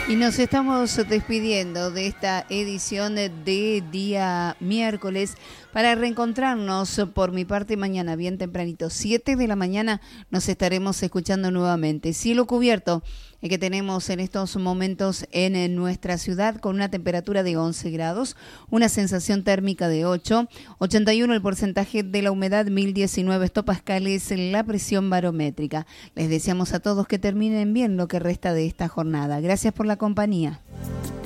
Y nos estamos despidiendo de esta edición de día miércoles para reencontrarnos por mi parte mañana bien tempranito, 7 de la mañana nos estaremos escuchando nuevamente. Cielo cubierto que tenemos en estos momentos en nuestra ciudad con una temperatura de 11 grados, una sensación térmica de 8, 81 el porcentaje de la humedad, 1019 hectopascales la presión barométrica. Les deseamos a todos que terminen bien lo que resta de esta jornada. Gracias por la compañía.